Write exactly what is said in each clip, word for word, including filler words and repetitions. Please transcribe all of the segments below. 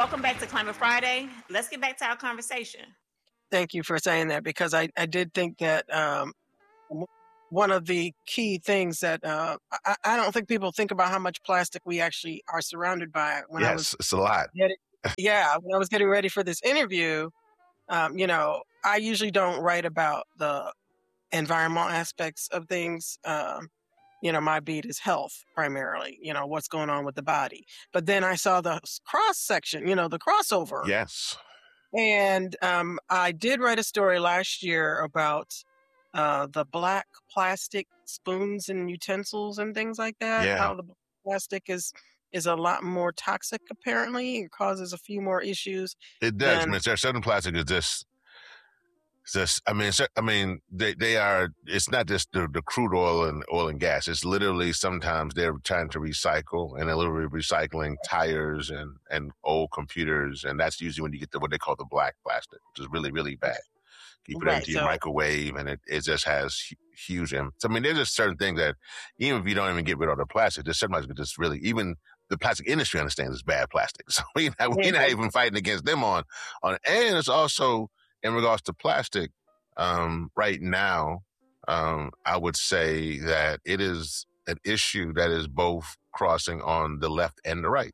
welcome back to Climate Friday. Let's get back to our conversation. Thank you for saying that, because I, I did think that um, w- one of the key things that uh, I, I don't think people think about how much plastic we actually are surrounded by. When I was Yes, it's a lot. getting, yeah, when I was getting ready for this interview, um, you know, I usually don't write about the environmental aspects of things. Um, you know, my beat is health primarily, you know, what's going on with the body. But then I saw the s- cross section, you know, the crossover. Yes. And um, I did write a story last year about uh, the black plastic spoons and utensils and things like that. Yeah. How the plastic is is a lot more toxic. Apparently, it causes a few more issues. It does. I Then mean, there certain plastic is just, it's just. I mean, cer- I mean, they they are. It's not just the, the crude oil and oil and gas. It's literally sometimes they're trying to recycle, and they're literally recycling tires and and old computers, and that's usually when you get to what they call the black plastic, which is really really bad. You put it right. into your So microwave, and it, it just has hu- huge. Im- So I mean, there's just certain things that even if you don't even get rid of the plastic, there's certain plastic that just really even the plastic industry understands it's bad plastic. So we're not, we're not mhm, even fighting against them on on. And it's also in regards to plastic. Um, right now, um, I would say that it is an issue that is both crossing on the left and the right.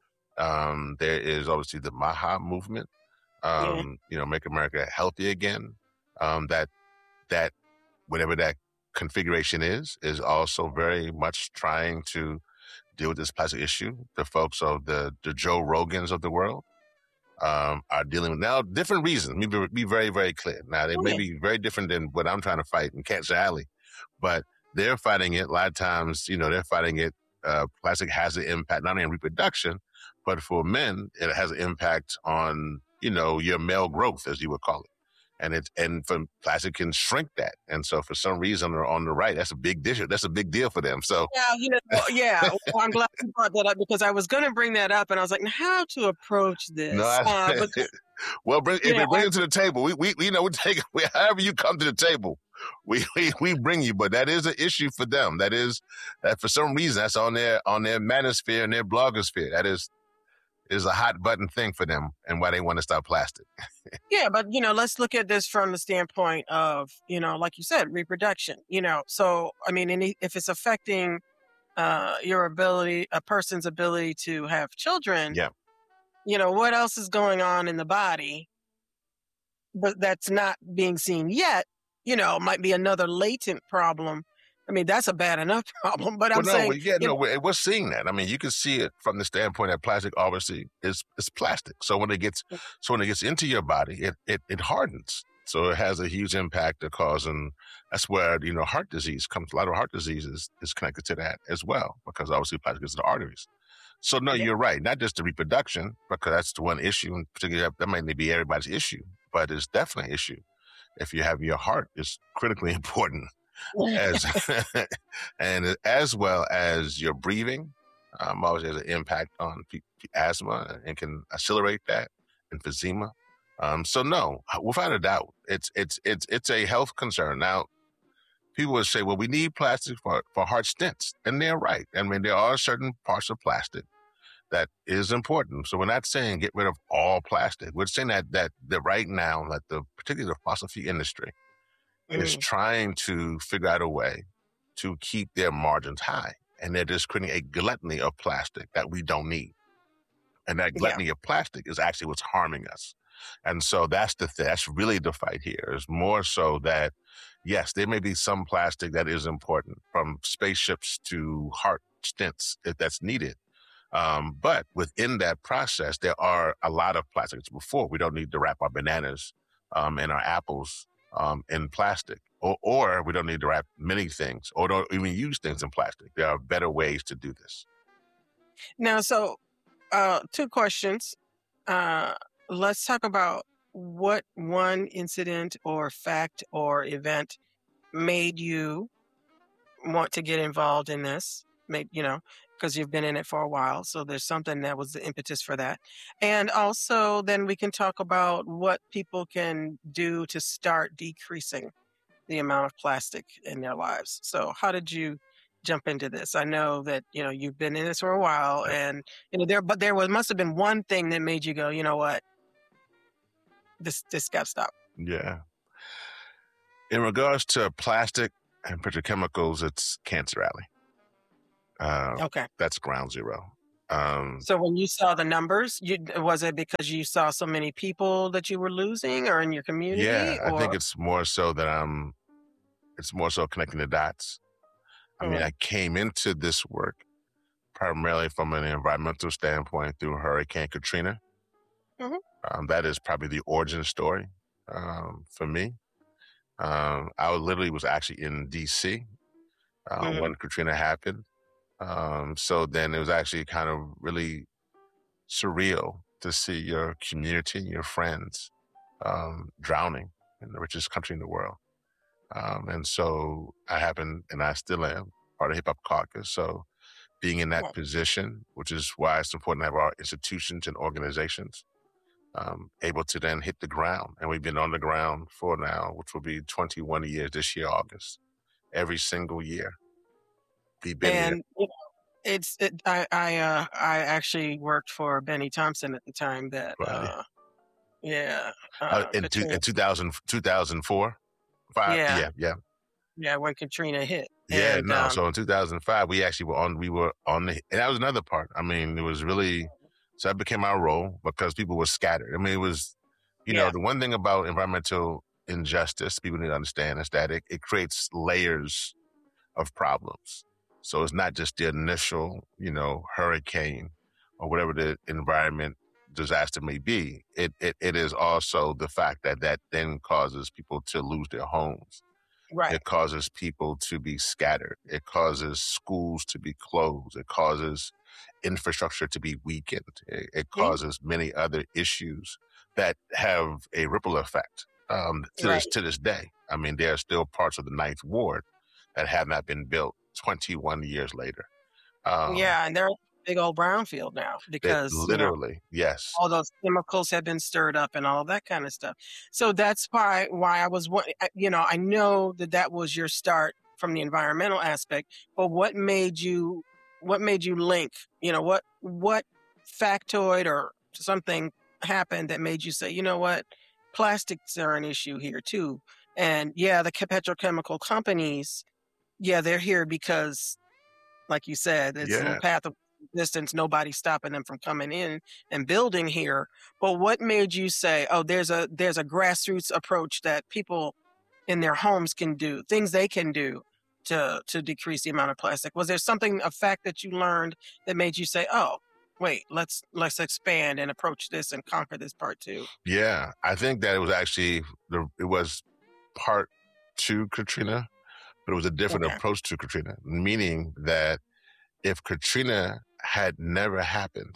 Um, there is obviously the Maha movement, yeah, um, you know, make America healthy again. Um, that that whatever that configuration is, is also very much trying to deal with this plastic issue. The folks of the the Joe Rogans of the world um, are dealing with now different reasons. Let me be, be very very clear. Now they oh, may yeah, be very different than what I'm trying to fight in Cancer Alley, but they're fighting it. A lot of times, you know, they're fighting it. Uh, plastic has an impact not only in reproduction, but for men, it has an impact on, you know, your male growth, as you would call it. And it and for plastic can shrink that. And so for some reason they're on the right, that's a big deal. That's a big deal for them. So yeah, you know, well, yeah. Well, I'm glad you brought that up, because I was going to bring that up, and I was like, how to approach no, this? I, Uh, but well, bring, you if know, you bring I, it to the table, we we you know we take we, however you come to the table, we, we we bring you. But that is an issue for them. That is that for some reason that's on their on their manosphere and their blogosphere. That is is a hot button thing for them, and why they want to stop plastic. yeah, but you know, let's look at this from the standpoint of, you know, like you said, reproduction. You know, so I mean, any, if it's affecting uh, your ability, a person's ability to have children, Yeah. you know, what else is going on in the body, but that's not being seen yet? You know, might be another latent problem. I mean, that's a bad enough problem, but Well, I'm no, saying, we yeah, you no, know, we're, we're seeing that. I mean, you can see it from the standpoint that plastic obviously is is plastic. So when it gets so when it gets into your body, it it, it hardens. So it has a huge impact of causing. That's where you know heart disease comes. A lot of heart disease is, is connected to that as well, because obviously plastic gets to the arteries. So no, yeah, you're right. Not just the reproduction, because that's the one issue, and particularly that might not be everybody's issue, but it's definitely an issue. If you have your heart, is critically important as and as well as your breathing. Um, obviously has an impact on p- p- asthma and can accelerate that, emphysema. Um, so no, without a doubt, it's it's it's it's a health concern. Now, people would say, well, we need plastic for for heart stents, and they're right. I mean, there are certain parts of plastic that is important. So we're not saying get rid of all plastic. We're saying that that that right now, that the particularly the fossil fuel industry is mm, trying to figure out a way to keep their margins high. And they're just creating a gluttony of plastic that we don't need. And that yeah, gluttony of plastic is actually what's harming us. And so that's the th- that's really the fight here, is more so that, yes, there may be some plastic that is important, from spaceships to heart stents, if that's needed. Um, but within that process, there are a lot of plastics. Before, we don't need to wrap our bananas um, and our apples um, in plastic, or, or we don't need to wrap many things, or don't even use things in plastic. There are better ways to do this. Now, so uh, two questions. Uh, let's talk about what one incident or fact or event made you want to get involved in this. Made, you know, because you've been in it for a while. So there's something that was the impetus for that. And also, then we can talk about what people can do to start decreasing the amount of plastic in their lives. So, how did you jump into this? I know that, you know, you've been in this for a while, and, you know, there, but there was, must have been one thing that made you go, you know what, this, this got to stop. Yeah. In regards to plastic and petrochemicals, it's Cancer Alley. Uh, Okay. That's ground zero. Um, So when you saw the numbers, you, was it because you saw so many people that you were losing, or in your community? yeah, I or? think it's more so that I'm, it's more so connecting the dots. I mean, Mhm. I came into this work primarily from an environmental standpoint through Hurricane Katrina. Mhm. Um, that is probably the origin story um, for me. Um, I literally was actually in D C uh, Mhm. when Katrina happened. Um, so then it was actually kind of really surreal to see your community and your friends um, drowning in the richest country in the world. Um, and so I happened, and I still am, part of Hip Hop Caucus. So being in that Right. position, which is why it's important to have our institutions and organizations um, able to then hit the ground. And we've been on the ground for now, which will be twenty-one years this year, August, every single year. We've been here. And you know, it's it, I I uh I actually worked for Benny Thompson at the time that Right. uh yeah Uh, uh in, two, Katrina, in two thousand, two thousand four, five, yeah yeah, yeah. yeah when Katrina hit. Yeah, And no. um So in two thousand five, we actually were on, we were on the, and that was another part. I mean, it was really, so that became our role because people were scattered. I mean, it was, you know, yeah the one thing about environmental injustice people need to understand is that it, it creates layers of problems. So it's not just the initial, you know, hurricane or whatever the environment disaster may be. It, it, it is also the fact that that then causes people to lose their homes. right It causes people to be scattered. It causes schools to be closed. It causes infrastructure to be weakened. It, it Mhm. causes many other issues that have a ripple effect um, to right this to this day. I mean, there are still parts of the Ninth Ward that have not been built twenty-one years later. Um, yeah, and they're a big old brownfield now it because you know literally, yes, all those chemicals have been stirred up and all of that kind of stuff. So that's why why I was wa- I- you know I know that that was your start from the environmental aspect, but what made you what made you link, you know, what what factoid or something happened that made you say, you know what, plastics are an issue here too. And yeah, the che- petrochemical companies, yeah, they're here because, like you said, it's a little yeah. path of distance. Nobody's stopping them from coming in and building here. But what made you say, "Oh, there's a there's a grassroots approach that people in their homes can do, things they can do to to decrease the amount of plastic"? Was there something, a fact that you learned that made you say, "Oh, wait, let's let's expand and approach this and conquer this part too"? Yeah, I think that it was actually the it was part to Katrina, but it was a different Okay. approach to Katrina, meaning that if Katrina had never happened,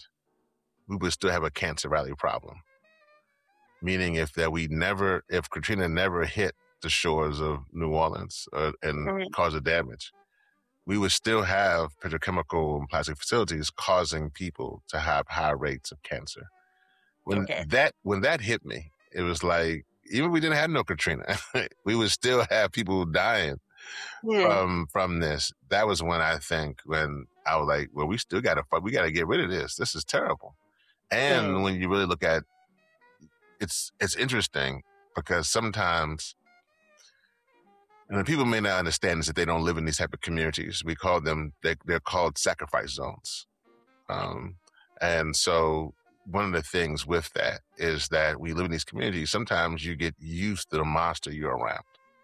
we would still have a Cancer Valley problem. Meaning if that we never, if Katrina never hit the shores of New Orleans uh, and Mhm. caused the damage, we would still have petrochemical and plastic facilities causing people to have high rates of cancer. When Okay. that when that hit me, it was like, even if we didn't have no Katrina, we would still have people dying Hmm. from from this. That was when I think when I was like, well, we still gotta we gotta get rid of this. This is terrible. And Hmm. when you really look at it's it's interesting because sometimes, and people may not understand this if they don't live in these type of communities. We call them they, they're called sacrifice zones. Um, and so one of the things with that is that we live in these communities. Sometimes you get used to the monster you're around.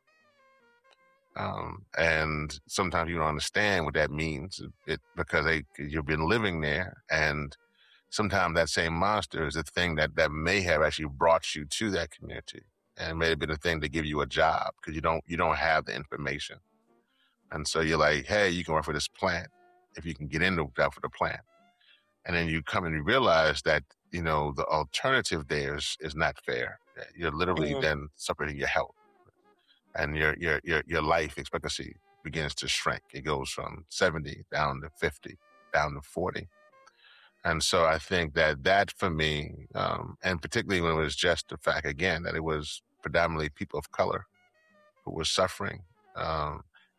Um, and sometimes you don't understand what that means it, because they, you've been living there, and sometimes that same monster is the thing that, that may have actually brought you to that community, and may have been the thing to give you a job because you don't you don't have the information. And so you're like, hey, you can work for this plant if you can get into that for the plant. And then you come and you realize that, you know, the alternative there is, is not fair. You're literally Mhm. then separating your health, and your your your your life expectancy begins to shrink. It goes from seventy down to fifty, down to forty. And so I think that that for me, um, and particularly when it was just the fact again that it was predominantly people of color who were suffering, um,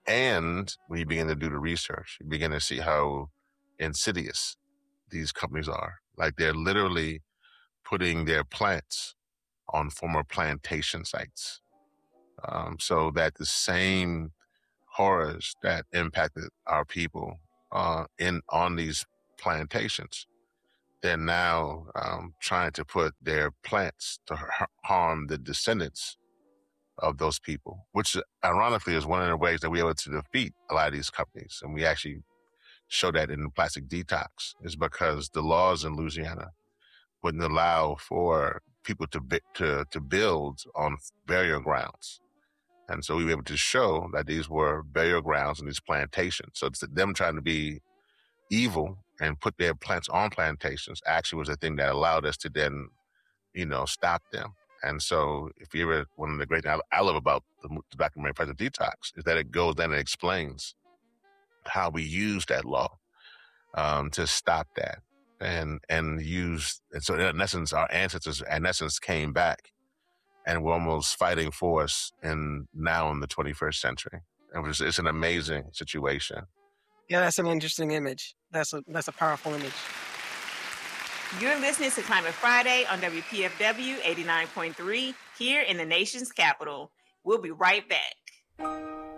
And when you begin to do the research, you begin to see how insidious these companies are. Like they're literally putting their plants on former plantation sites, um, so that the same horrors that impacted our people uh, in on these plantations, they're now um, trying to put their plants to har- harm the descendants of those people, which ironically is one of the ways that we're able to defeat a lot of these companies. And we actually show that in the plastic detox, is because the laws in Louisiana wouldn't allow for people to bi- to to build on burial grounds. And so we were able to show that these were burial grounds and these plantations. So it's them trying to be evil and put their plants on plantations actually was the thing that allowed us to then, you know, stop them. And so if you ever, one of the great things I love about the, the documentary Plastic Detox is that it goes down and explains how we use that law um, to stop that. And and use, and so in essence, our ancestors, in essence, came back and were almost fighting for us in now in the twenty-first century. It was, it's an amazing situation. Yeah, that's an interesting image. That's a that's a powerful image. You're listening to Climate Friday on W P F W eighty-nine point three here in the nation's capital. We'll be right back.